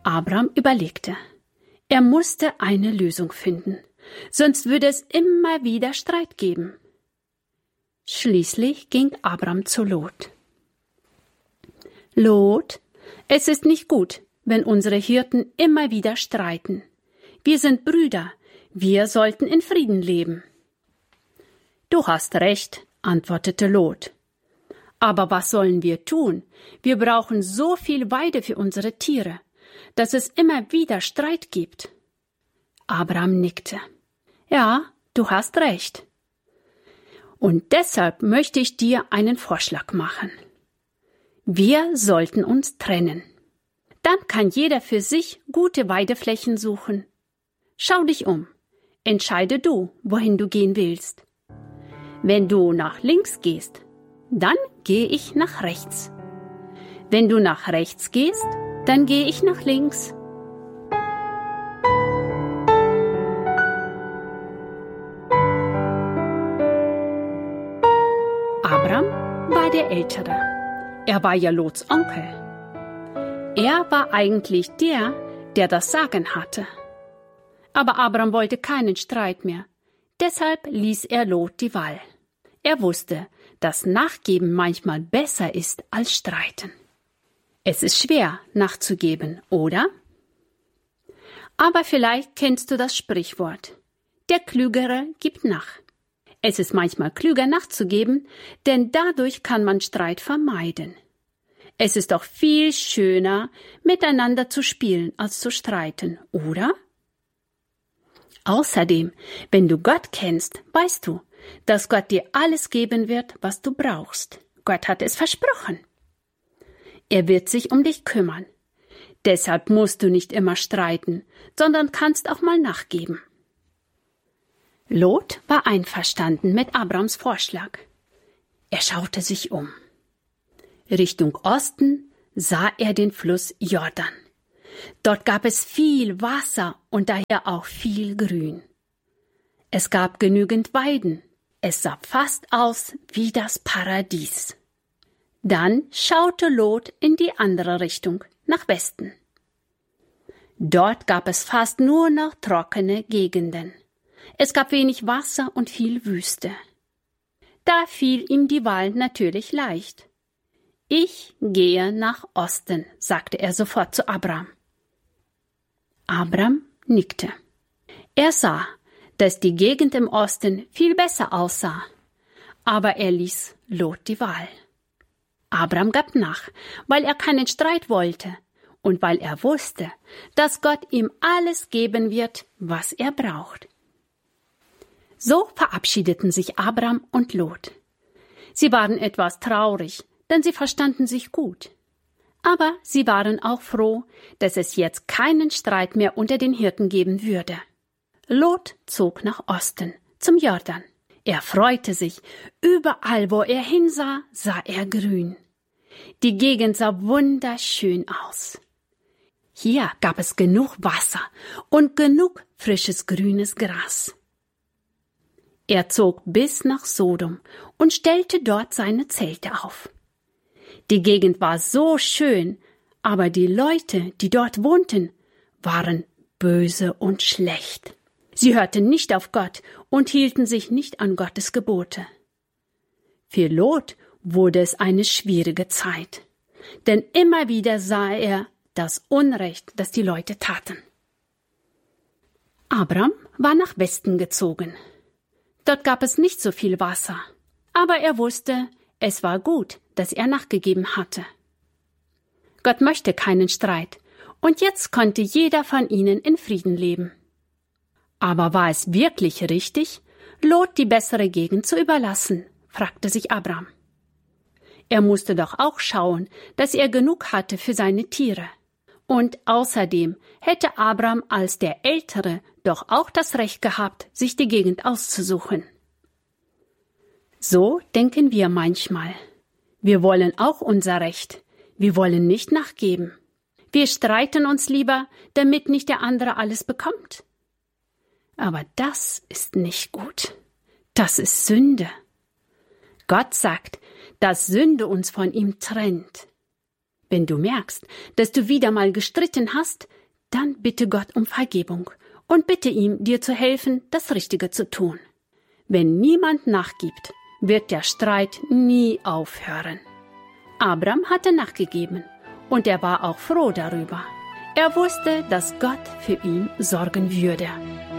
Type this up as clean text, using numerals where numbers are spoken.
Abram überlegte. Er musste eine Lösung finden, sonst würde es immer wieder Streit geben. Schließlich ging Abram zu Lot. Lot, es ist nicht gut, wenn unsere Hirten immer wieder streiten. Wir sind Brüder, wir sollten in Frieden leben. Du hast recht, antwortete Lot. Aber was sollen wir tun? Wir brauchen so viel Weide für unsere Tiere, dass es immer wieder Streit gibt. Abram nickte. Ja, du hast recht. Und deshalb möchte ich dir einen Vorschlag machen. Wir sollten uns trennen. Dann kann jeder für sich gute Weideflächen suchen. Schau dich um. Entscheide du, wohin du gehen willst. Wenn du nach links gehst, dann gehe ich nach rechts. Wenn du nach rechts gehst, dann gehe ich nach links. Abram war der Ältere. Er war ja Lots Onkel. Er war eigentlich der das Sagen hatte. Aber Abram wollte keinen Streit mehr. Deshalb ließ er Lot die Wahl. Er wusste, dass Nachgeben manchmal besser ist als Streiten. Es ist schwer, nachzugeben, oder? Aber vielleicht kennst du das Sprichwort. Der Klügere gibt nach. Es ist manchmal klüger nachzugeben, denn dadurch kann man Streit vermeiden. Es ist doch viel schöner, miteinander zu spielen, als zu streiten, oder? Außerdem, wenn du Gott kennst, weißt du, dass Gott dir alles geben wird, was du brauchst. Gott hat es versprochen. Er wird sich um dich kümmern. Deshalb musst du nicht immer streiten, sondern kannst auch mal nachgeben. Lot war einverstanden mit Abrams Vorschlag. Er schaute sich um. Richtung Osten sah er den Fluss Jordan. Dort gab es viel Wasser und daher auch viel Grün. Es gab genügend Weiden. Es sah fast aus wie das Paradies. Dann schaute Lot in die andere Richtung, nach Westen. Dort gab es fast nur noch trockene Gegenden. Es gab wenig Wasser und viel Wüste. Da fiel ihm die Wahl natürlich leicht. Ich gehe nach Osten, sagte er sofort zu Abram. Abram nickte. Er sah, dass die Gegend im Osten viel besser aussah, aber er ließ Lot die Wahl. Abram gab nach, weil er keinen Streit wollte und weil er wusste, dass Gott ihm alles geben wird, was er braucht. So verabschiedeten sich Abram und Lot. Sie waren etwas traurig, denn sie verstanden sich gut. Aber sie waren auch froh, dass es jetzt keinen Streit mehr unter den Hirten geben würde. Lot zog nach Osten, zum Jordan. Er freute sich. Überall, wo er hinsah, sah er grün. Die Gegend sah wunderschön aus. Hier gab es genug Wasser und genug frisches grünes Gras. Er zog bis nach Sodom und stellte dort seine Zelte auf. Die Gegend war so schön, aber die Leute, die dort wohnten, waren böse und schlecht. Sie hörten nicht auf Gott und hielten sich nicht an Gottes Gebote. Für Lot wurde es eine schwierige Zeit, denn immer wieder sah er das Unrecht, das die Leute taten. Abram war nach Westen gezogen. Dort gab es nicht so viel Wasser, aber er wusste, es war gut, dass er nachgegeben hatte. Gott möchte keinen Streit, und jetzt konnte jeder von ihnen in Frieden leben. Aber war es wirklich richtig, Lot die bessere Gegend zu überlassen, fragte sich Abram. Er musste doch auch schauen, dass er genug hatte für seine Tiere. Und außerdem hätte Abram als der Ältere doch auch das Recht gehabt, sich die Gegend auszusuchen. So denken wir manchmal. Wir wollen auch unser Recht. Wir wollen nicht nachgeben. Wir streiten uns lieber, damit nicht der andere alles bekommt. Aber das ist nicht gut. Das ist Sünde. Gott sagt, dass Sünde uns von ihm trennt. Wenn du merkst, dass du wieder mal gestritten hast, dann bitte Gott um Vergebung und bitte ihm, dir zu helfen, das Richtige zu tun. Wenn niemand nachgibt, wird der Streit nie aufhören. Abram hatte nachgegeben und er war auch froh darüber. Er wusste, dass Gott für ihn sorgen würde.